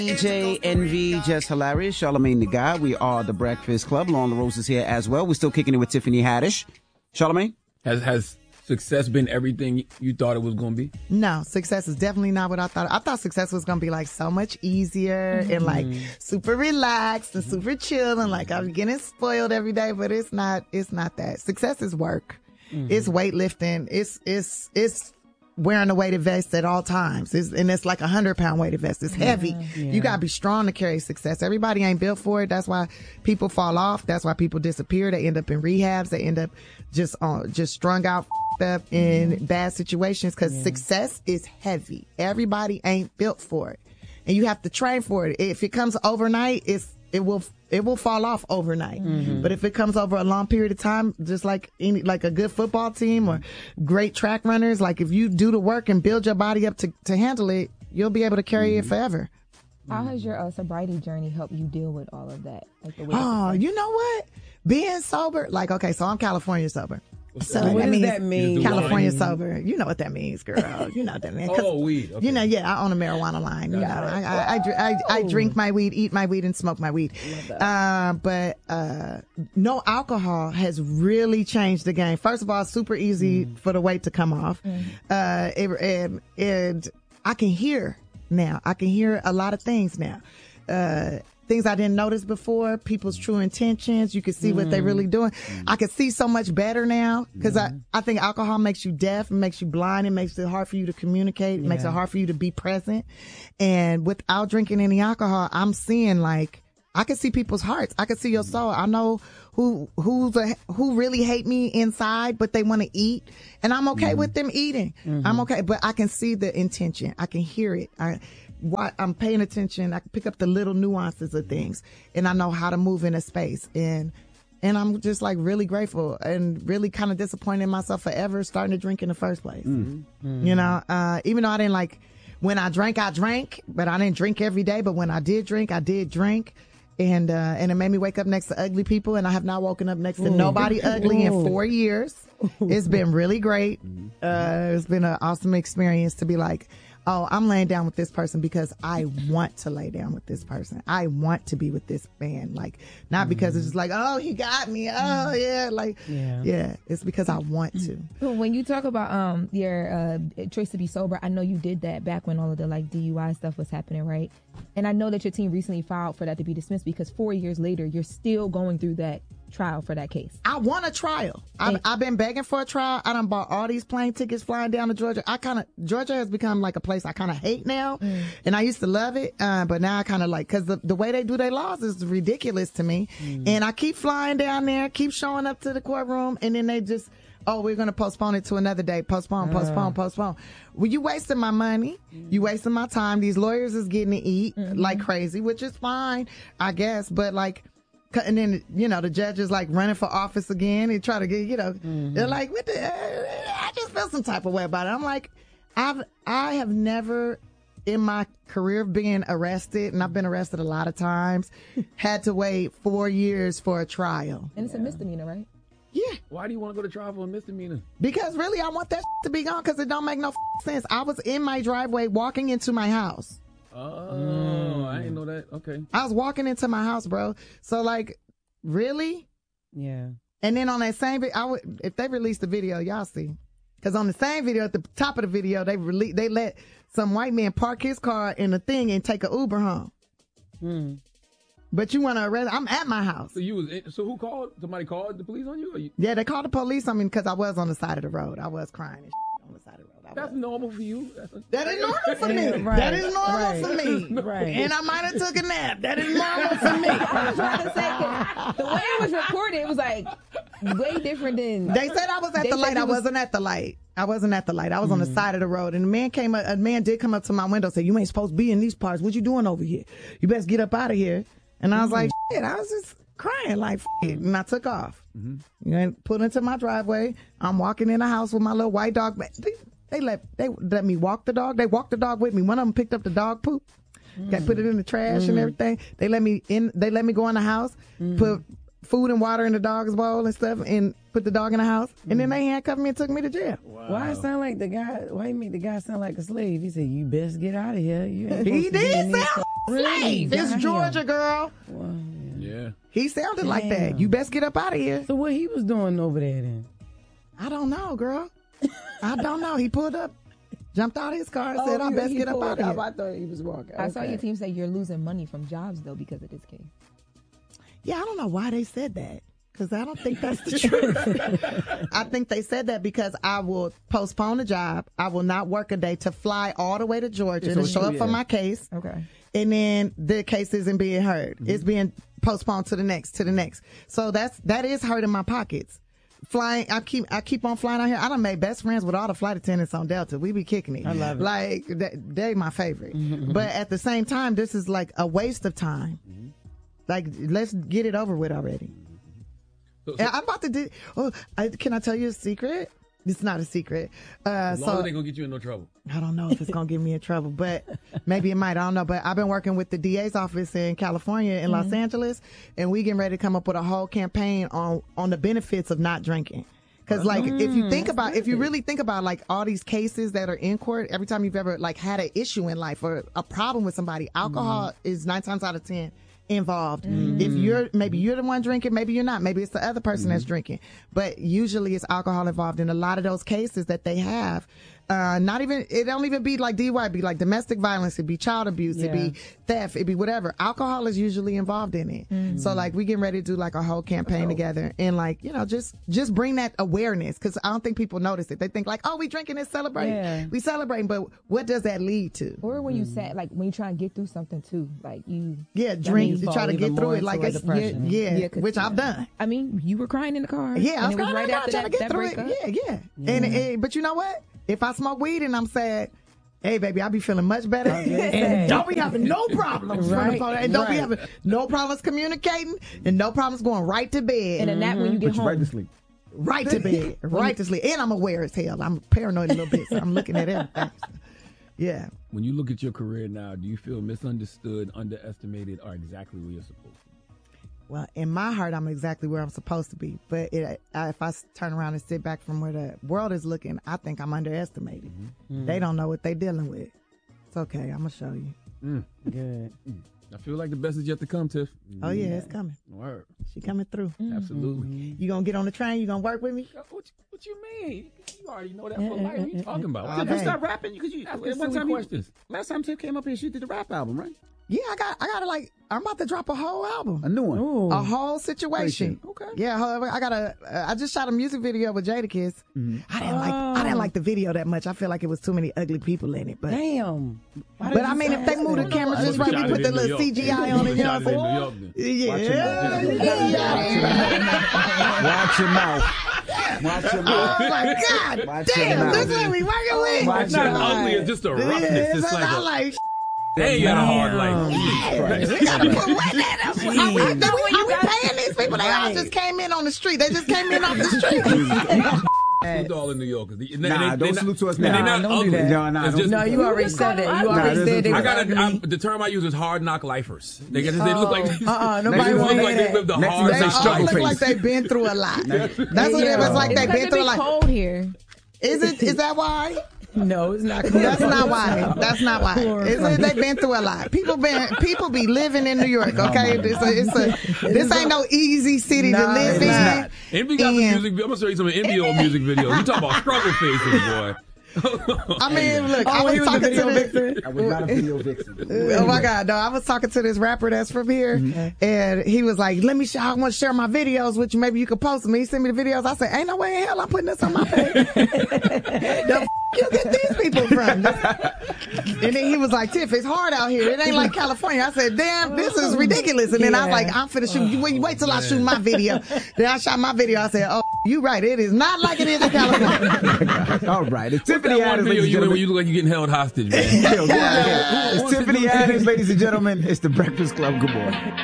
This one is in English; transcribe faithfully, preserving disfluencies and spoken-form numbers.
D J Envy, Just Hilarious, Charlamagne the Guy. We are the Breakfast Club. Lauren LaRose is here as well. We're still kicking it with Tiffany Haddish. Charlamagne? Has has success been everything you thought it was going to be? No, success is definitely not what I thought. I thought success was going to be like so much easier mm-hmm. and like super relaxed and super chill and like I'm getting spoiled every day, but it's not, it's not that. Success is work. Mm-hmm. It's weightlifting. It's, it's, it's wearing a weighted vest at all times. It's, and it's like a hundred pound weighted vest. It's heavy. Yeah, yeah. You got to be strong to carry success. Everybody ain't built for it. That's why people fall off. That's why people disappear. They end up in rehabs. They end up just on, uh, just strung out up in mm-hmm. bad situations because yeah. success is heavy. Everybody ain't built for it. And you have to train for it. If it comes overnight, it's, it will, it will fall off overnight. Mm-hmm. But if it comes over a long period of time, just like any, like a good football team or great track runners, like if you do the work and build your body up to, to handle it, you'll be able to carry mm-hmm. it forever. How has your uh, sobriety journey helped you deal with all of that? Like the way oh, you know what? Being sober, like, okay, so I'm California sober. So what that does means that mean? California sober. You know what that means, girl. You know what that means. Oh, weed. Okay. You know, yeah, I own a marijuana line. You know, I, I, I, I, I drink my weed, eat my weed, and smoke my weed. Uh, but uh, no alcohol has really changed the game. First of all, it's super easy mm. for the weight to come off. Mm. Uh, it, and, and I can hear now. I can hear a lot of things now. Uh, Things I didn't notice before, people's true intentions. You can see mm. what they're really doing. Mm. I can see so much better now because mm. I, I think alcohol makes you deaf, it makes you blind, it makes it hard for you to communicate, it yeah. makes it hard for you to be present. And without drinking any alcohol, I'm seeing like, I can see people's hearts. I can see your soul. I know who, who's a, who really hate me inside, but they want to eat. And I'm okay mm. with them eating. Mm-hmm. I'm okay, but I can see the intention. I can hear it. I, Why I'm paying attention. I can pick up the little nuances of things and I know how to move in a space. And, and I'm just like really grateful and really kind of disappointed in myself for ever starting to drink in the first place. Mm. Mm. You know, uh, even though I didn't like, when I drank, I drank, but I didn't drink every day. But when I did drink, I did drink. And, uh, and it made me wake up next to ugly people. And I have not woken up next to Ooh. nobody ugly in four years. It's been really great. Uh, it's been an awesome experience to be like, oh, I'm laying down with this person because I want to lay down with this person. I want to be with this man. Like, not because mm. it's just like, oh, he got me. Oh, yeah. Like, yeah. yeah, it's because I want to. When you talk about um your uh, choice to be sober, I know you did that back when all of the like D U I stuff was happening, right? And I know that your team recently filed for that to be dismissed because four years later, you're still going through that trial for that case. I want a trial. I've, I've been begging for a trial. I done bought all these plane tickets flying down to Georgia. I kind of, Georgia has become like a place I kind of hate now. Mm. And I used to love it. Uh, but now I kind of like, cause the, the way they do their laws is ridiculous to me. Mm. And I keep flying down there, keep showing up to the courtroom. And then they just, oh, we're going to postpone it to another day. Postpone, uh. postpone, postpone. Well, you wasting my money. Mm. You wasting my time. These lawyers is getting to eat mm-hmm. like crazy, which is fine, I guess. But like, and then, you know, the judge is like running for office again. They try to get, you know, mm-hmm. they're like, what the, I just feel some type of way about it. I'm like, I've, I have never in my career of being arrested, and I've been arrested a lot of times, had to wait four years for a trial. And it's yeah. a misdemeanor, right? Yeah. Why do you want to go to trial for a misdemeanor? Because really, I want that to be gone because it don't make no sense. I was in my driveway walking into my house. Oh, mm. I didn't know that. Okay. I was walking into my house, bro. So like, really? Yeah. And then on that same video, I would, if they release the video, y'all see. Cause on the same video, at the top of the video, they release, they let some white man park his car in the thing and take an Uber home. Hmm. But you want to arrest, I'm at my house. So you was, in, so who called? Somebody called the police on you? Or you? Yeah, they called the police on me because I was on the side of the road. I was crying and shit on the side of the road. That's normal for you. That's a, that is normal for me. Right. That is normal right. for me. Right. And I might have took a nap. That is normal for me. I was trying to say, the way it was recorded, it was like way different than. They said I was at the light. I was, wasn't at the light. I wasn't at the light. I was mm. on the side of the road. And a man came up, a man did come up to my window and say, you ain't supposed to be in these parts. What you doing over here? You best get up out of here. And I was mm. like, shit, I was just crying like shit. And I took off. Mm-hmm. And put into my driveway. I'm walking in the house with my little white dog. They, they let they let me walk the dog. They walked the dog with me. One of them picked up the dog poop. Mm. Got put it in the trash mm. and everything. They let me in. They let me go in the house, mm. put food and water in the dog's bowl and stuff, and put the dog in the house. Mm. And then they handcuffed me and took me to jail. Wow. Why it sound like the guy? Why you make the guy sound like a slave? He said, "You best get out of here." You ain't he did sound Really? It's Georgia, girl. Wow. Yeah. He sounded Damn. like that. You best get up out of here. So what he was doing over there then? I don't know, girl. I don't know. He pulled up, jumped out of his car, and Oh, said, I he- best he get up pulled out of up. here. I thought he was walking. I saw Okay. your team say you're losing money from jobs though because of this case. Yeah, I don't know why they said that. Because I don't think that's the truth. I think they said that because I will postpone a job. I will not work a day to fly all the way to Georgia Yeah, to so show up yeah. for my case. Okay. And then the case isn't being heard. Mm-hmm. It's being postponed to the next, to the next. So that's, that is hurting my pockets. Flying, I keep, I keep on flying out here. I done made best friends with all the flight attendants on Delta. We be kicking it. I love it. Like, they, they my favorite. But at the same time, this is like a waste of time. Mm-hmm. Like, let's get it over with already. So, so Yeah, I'm about to do. Oh, I, can I tell you a secret? It's not a secret. Uh, as long so as they gonna get you in no trouble. I don't know if it's gonna get me in trouble, but maybe it might. I don't know. But I've been working with the D A's office in California, in Los Angeles, and we getting ready to come up with a whole campaign on on the benefits of not drinking. Because like, if you think about, if you really think about like all these cases that are in court, every time you've ever like had an issue in life or a problem with somebody, alcohol is nine times out of ten involved. If you're maybe you're the one drinking, maybe you're not, maybe it's the other person that's drinking, but usually it's alcohol involved in a lot of those cases that they have. Uh, not even, it don't even be like D U I, it'd be like domestic violence, it'd be child abuse, it'd Yeah. be theft, it'd be whatever. Alcohol is usually involved in it. So like we getting ready to do like a whole campaign together and like, you know, just, just bring that awareness. Cause I don't think people notice it. They think like, oh, we drinking and celebrating. Yeah. We celebrating, but what does that lead to? Or when you sat, like when you try and get through something too, like you. Yeah, means drink to fall try to even get through more it. Like into a it's, depression. yeah, Yeah, 'cause- which I've done. I mean, you were crying in the car. Yeah, I was, and it was right right after trying that, to get that through it. breakup. Yeah, yeah. And, and but you know what? If I smoke weed and I'm sad, hey baby, I be feeling much better. And don't be having no problems from the Right, phone. And don't be right. having no problems communicating and no problems going right to bed. And a nap when you get Put you home. right to sleep. right to bed. Right to sleep. And I'm aware as hell. I'm paranoid a little bit, so I'm looking at everything. Yeah. When you look at your career now, do you feel misunderstood, underestimated, or exactly where you're supposed to be? Well, in my heart, I'm exactly where I'm supposed to be. But it, I, if I s- turn around and sit back from where the world is looking, I think I'm underestimated. They don't know what they're dealing with. It's okay. I'm going to show you. Good. I feel like the best is yet to come, Tiff. Oh, yeah, it's coming. Word. She coming through. Absolutely. You going to get on the train? You going to work with me? What, you- what you mean? You already know that for life. What are you talking about? Oh, Tiff, dang. you start rapping because you. Asking One silly time you, questions. last time Tiff came up here, she did the rap album, right? Yeah, I got, I got to like, I'm about to drop a whole album. A new one. Ooh. A whole situation. Okay. Yeah, ho- I got a. Uh, I just shot a music video with Jadakiss. I didn't like. I didn't like the video that much. I feel like it was too many ugly people in it. But Damn. Why but did I you mean, say if they that? move the cameras I just would've right, we shot put it the in little New C G I York. on it. You know Shot what it I'm in New saying? York then. Yeah. Watch your mouth. Watch your mouth. Oh my God! Watch your Damn, mouth. this is what we working with. Watch It's your not mouth. ugly, it's just a Yeah, roughness. It's so like I a, like. hey, you had a hard life. We gotta put weight in them. Are we, are we, are we paying these people? They all Right. just came in on the street. They just came in off the street. Salute to all the New Yorkers. They- and Nah, they- don't they salute not- to us and now. They're not Nah, don't do ugly. that. No, no, It's don't- just- No, you already said it. You Nah, already this said is- it. I got ugly. to the term I use is hard knock lifers. They, they look like Uh-uh, they nobody look want to like hear they lived that. a Next hard thing They say all struggle look face. like they've been through a lot. That's what it was like. It's They've because been it through be a lot. cold here. Is it? Is that why? No, it's not. That's not why. That's not why. It's, they've been through a lot. People been people be living in New York. Okay, it's a, it's a this ain't no easy city to Nah, live it's in. not. Envy got some And- music. I'm gonna show you some Envy old music videos. You talking about struggle faces, boy. I mean, look, I Oh, was he was a talking to video this. vixen. I was not a video vixen. Oh my God, no! I was talking to this rapper that's from here, and he was like, "Let me show. I want to share my videos with you. Maybe you could post them." He sent me the videos. I said, "Ain't no way in hell I'm putting this on my page." The f- you get these people from? And then he was like, "Tiff, it's hard out here. It ain't like California." I said, "Damn, this is ridiculous." And then I was Yeah. like, "I'm finna shoot. You wait, wait till I shoot my video." Then I shot my video. I said, "Oh, you right. It is not like it is in California." All right. It's What's Tiffany that one Adams, video ladies and you in where gentlemen. you look like you're getting held hostage, man? Yo, get out of here. It's What's it Tiffany doing? Adams, ladies and gentlemen. It's the Breakfast Club. Good morning.